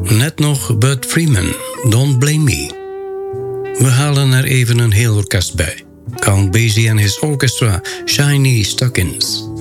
Net nog Bud Freeman, Don't Blame Me. We halen er even een heel orkest bij. Count Basie en his orchestra, Shiny Stockings.